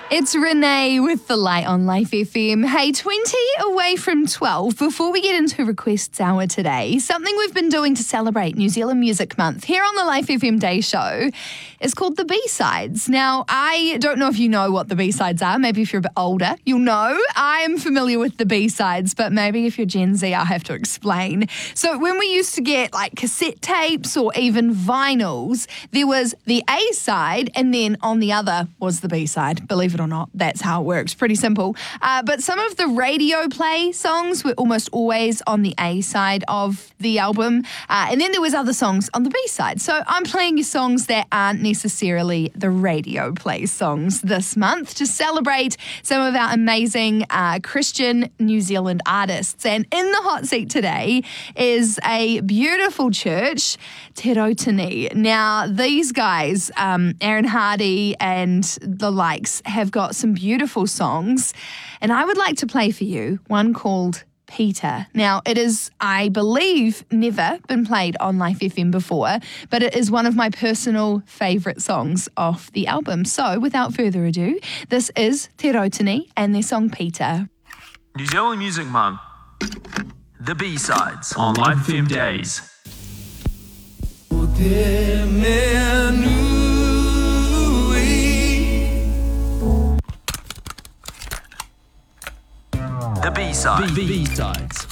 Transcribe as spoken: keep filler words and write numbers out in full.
It's Renee with The Light on Life F M. Hey, twenty away from twelve. Before we get into Requests Hour today, something we've been doing to celebrate New Zealand Music Month here on the Life F M Day Show is called the B-Sides. Now, I don't know if you know what the B-Sides are. Maybe if you're a bit older, you'll know. I am familiar with the B-Sides, but maybe if you're Gen Z, I'll have to explain. So when we used to get like cassette tapes or even vinyls, there was the A-side and then on the other was the B-side. Believe it or not, that's how it works. Pretty simple. Uh, but some of the radio play songs were almost always on the A side of the album. Uh, and then there was other songs on the B side. So I'm playing you songs that aren't necessarily the radio play songs this month to celebrate some of our amazing uh, Christian New Zealand artists. And in the hot seat today is a beautiful church, Te Rautini. Now, these guys, um, Aaron Hardy and the likes, have got some beautiful songs, and I would like to play for you one called Peter. Now, it is, I believe, never been played on Life F M before, but it is one of my personal favourite songs off the album. So, without further ado, this is Te Rautini and their song Peter. New Zealand Music Month, the B-Sides on Life F M Days. The B-Sides. B- B-Sides.